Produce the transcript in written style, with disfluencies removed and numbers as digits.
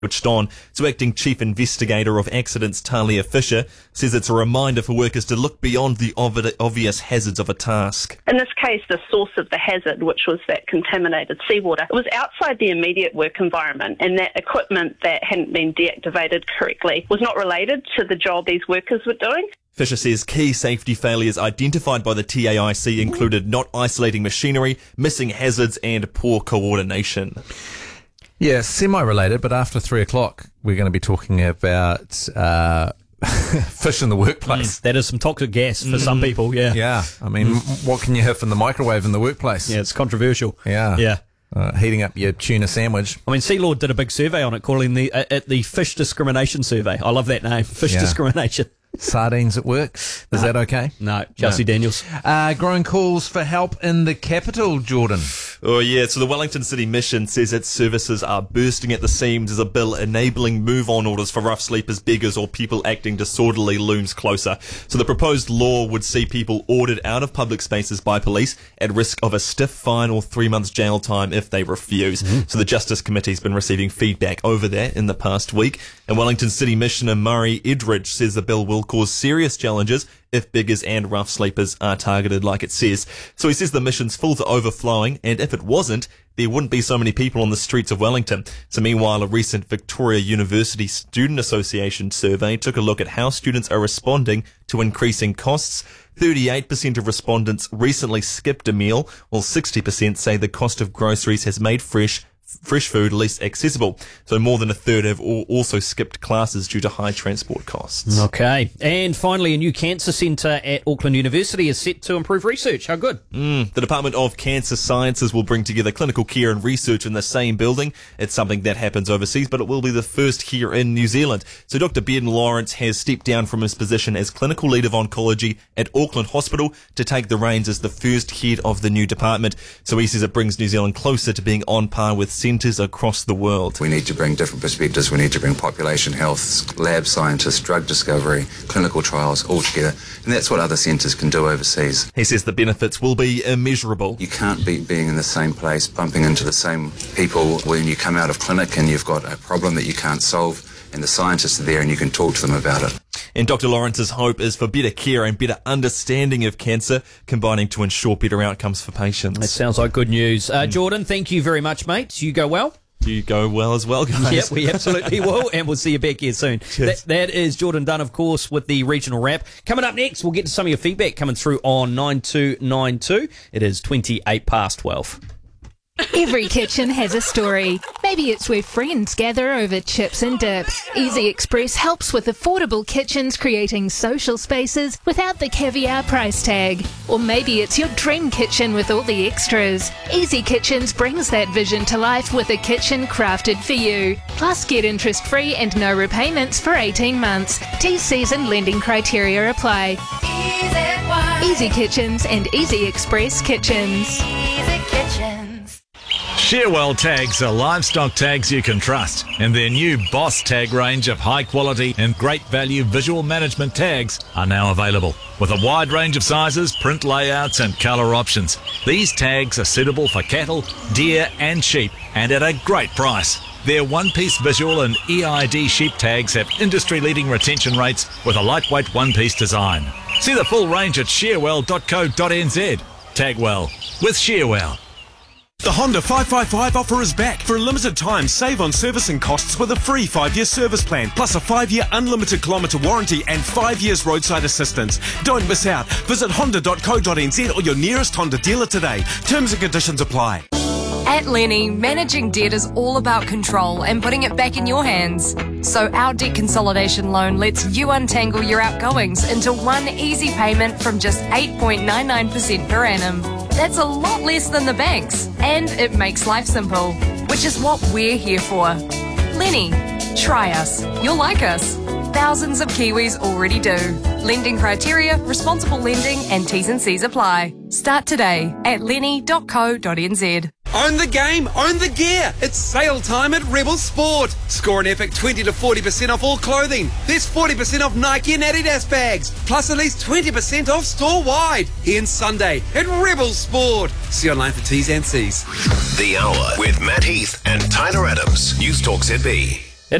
switched on. So acting chief investigator of accidents Talia Fisher says it's a reminder for workers to look beyond the obvious hazards of a task. In this case, the source of the hazard, which was that contaminated seawater, it was outside the immediate work environment, and that equipment that hadn't been deactivated correctly was not related to the job these workers were doing. Fisher says key safety failures identified by the TAIC included not isolating machinery, missing hazards and poor coordination. Yeah, semi-related, but after 3 o'clock, we're going to be talking about fish in the workplace. That is some toxic gas for some people, yeah. Yeah, I mean, what can you have in the microwave in the workplace? Yeah, it's controversial. Yeah. Yeah. Heating up your tuna sandwich. I mean, Sea Lord did a big survey on it, calling the Fish Discrimination Survey. I love that name, Fish Discrimination. Sardines at work. Is that okay? No, Chelsea Daniels. Growing calls for help in the capital, Jordan. Oh yeah, so the Wellington City Mission says its services are bursting at the seams as a bill enabling move-on orders for rough sleepers, beggars or people acting disorderly looms closer. So the proposed law would see people ordered out of public spaces by police at risk of a stiff fine or 3 months jail time if they refuse. So the Justice Committee's been receiving feedback over that in the past week. And Wellington City Missioner Murray Edridge says the bill will cause serious challenges if beggars and rough sleepers are targeted like it says. So he says the mission's full to overflowing, and if it wasn't, there wouldn't be so many people on the streets of Wellington. So meanwhile, a recent Victoria University Student Association survey took a look at how students are responding to increasing costs. 38% of respondents recently skipped a meal, while 60% say the cost of groceries has made fresh food less accessible. So more than a third have also skipped classes due to high transport costs. Okay. And finally, a new cancer centre at Auckland University is set to improve research. How good? The Department of Cancer Sciences will bring together clinical care and research in the same building. It's something that happens overseas, but it will be the first here in New Zealand. So Dr. Ben Lawrence has stepped down from his position as clinical lead of oncology at Auckland Hospital to take the reins as the first head of the new department. So he says it brings New Zealand closer to being on par with centres across the world. We need to bring different perspectives. We need to bring population health, lab scientists, drug discovery, clinical trials all together. And that's what other centres can do overseas. He says the benefits will be immeasurable. You can't beat being in the same place, bumping into the same people when you come out of clinic and you've got a problem that you can't solve, and the scientists are there and you can talk to them about it. And Dr. Lawrence's hope is for better care and better understanding of cancer, combining to ensure better outcomes for patients. That sounds like good news. Jordan, thank you very much, mate. You go well. You go well as well, guys. Yep, we absolutely will, and we'll see you back here soon. That is Jordan Dunn, of course, with the regional wrap. Coming up next, we'll get to some of your feedback coming through on 9292. It is 12:28. Every kitchen has a story. Maybe it's where friends gather over chips and dip. Easy Express helps with affordable kitchens, creating social spaces without the caviar price tag. Or maybe it's your dream kitchen with all the extras. Easy Kitchens brings that vision to life with a kitchen crafted for you. Plus, get interest-free and no repayments for 18 months. T-Season and lending criteria apply. Easy Kitchens and Easy Express Kitchens. Easy Kitchens. Shearwell tags are livestock tags you can trust, and their new Boss tag range of high quality and great value visual management tags are now available. With a wide range of sizes, print layouts and colour options, these tags are suitable for cattle, deer and sheep, and at a great price. Their one-piece visual and EID sheep tags have industry-leading retention rates with a lightweight one-piece design. See the full range at shearwell.co.nz. Tag well with Shearwell. The Honda 555 offer is back. For a limited time, save on servicing costs with a free 5-year service plan, plus a 5-year unlimited kilometre warranty and 5 years roadside assistance. Don't miss out. Visit honda.co.nz or your nearest Honda dealer today. Terms and conditions apply. At Lenny, managing debt is all about control and putting it back in your hands. So our debt consolidation loan lets you untangle your outgoings into one easy payment from just 8.99% per annum. That's a lot less than the banks, and it makes life simple, which is what we're here for. Lenny, try us. You'll like us. Thousands of Kiwis already do. Lending criteria, responsible lending and T's and C's apply. Start today at lenny.co.nz. Own the game, own the gear. It's sale time at Rebel Sport. Score an epic 20 to 40% off all clothing. There's 40% off Nike and Adidas bags, plus at least 20% off store-wide. Here Sunday at Rebel Sport. See online for T's and C's. The Hour with Matt Heath and Tyler Adams. News Talk ZB.